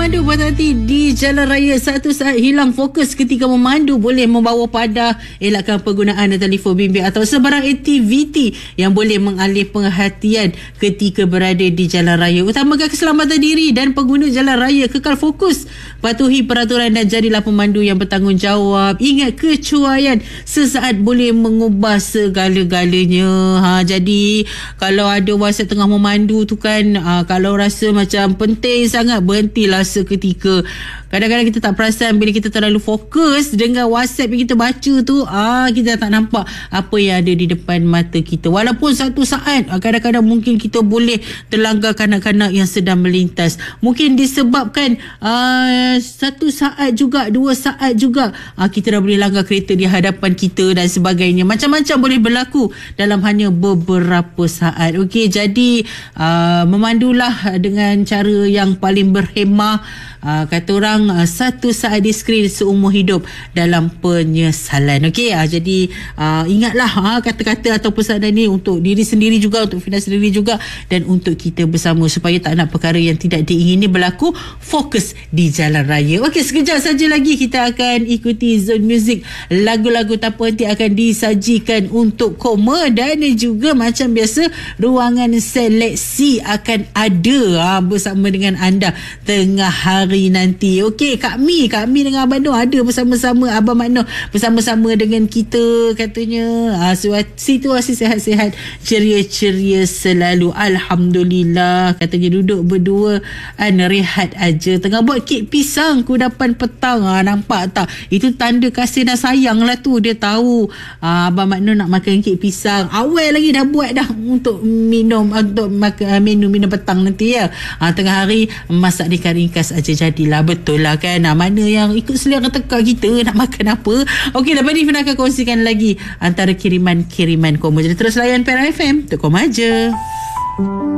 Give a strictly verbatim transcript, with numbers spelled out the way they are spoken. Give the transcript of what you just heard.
pemandu berhati di jalan raya. Satu saat hilang fokus ketika memandu boleh membawa pada elakkan penggunaan telefon bimbit atau sebarang aktiviti yang boleh mengalih perhatian ketika berada di jalan raya. Utamakan keselamatan diri dan pengguna jalan raya. Kekal fokus, patuhi peraturan dan jadilah pemandu yang bertanggungjawab. Ingat, kecuaian sesaat boleh mengubah segala-galanya. Ha, jadi kalau ada WhatsApp tengah memandu tu kan, ha, kalau rasa macam penting sangat, berhentilah seketika. Kadang-kadang kita tak perasan bila kita terlalu fokus dengan WhatsApp yang kita baca tu, ah kita tak nampak apa yang ada di depan mata kita. Walaupun satu saat, kadang-kadang mungkin kita boleh terlanggar kanak-kanak yang sedang melintas. Mungkin disebabkan ah, satu saat juga, dua saat juga, ah, kita dah boleh langgar kereta di hadapan kita dan sebagainya. Macam-macam boleh berlaku dalam hanya beberapa saat. Okey, jadi ah, memandulah dengan cara yang paling berhemah. Uh, kata orang uh, satu saat di skrin seumur hidup dalam penyesalan. Okey, uh, jadi uh, ingatlah uh, kata-kata atau pesanan ni untuk diri sendiri juga, untuk Fina sendiri juga, dan untuk kita bersama supaya tak nak perkara yang tidak diingini berlaku. Fokus di jalan raya. Okey, sekejap saja lagi kita akan ikuti Zone Music. Lagu-lagu tanpa henti akan disajikan untuk koma, dan juga macam biasa ruangan seleksi akan ada uh, bersama dengan anda tengah hari hari nanti. Okey, Kak Mi, Kak Mi dengan Abang Noh ada bersama-sama, Abang Mak Noh bersama-sama dengan kita katanya. Ah, situasi sihat-sihat, ceria-ceria selalu. Alhamdulillah, katanya duduk berdua an rehat aja tengah buat kek pisang kudapan petang. Ah, nampak tak? Itu tanda kasih dan sayang lah tu. Dia tahu ah, Abang Mak Noh nak makan kek pisang. Awal lagi dah buat dah untuk minum, untuk makan menu minum petang nanti ya. Ah, tengah hari masak dekat ringkas aja. Jadilah, betul lah kan. Nah, mana yang ikut selera teka kita nak makan apa. Okey, lepas ni Fina akan kongsikan lagi antara kiriman-kiriman koma. Jadi terus layan Perak F M, untuk koma aja.